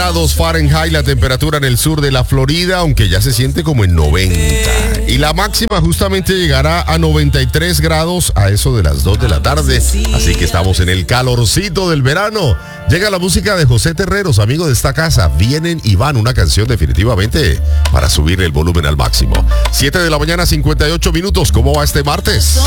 grados Fahrenheit la temperatura en el sur de la Florida, aunque ya se siente como en 90. Y la máxima justamente llegará a 93 grados a eso de las 2 de la tarde. Así que estamos en el calorcito del verano. Llega la música de José Terreros, amigo de esta casa. Vienen y van, una canción definitivamente para subir el volumen al máximo. 7 de la mañana, 58 minutos. ¿Cómo va este martes?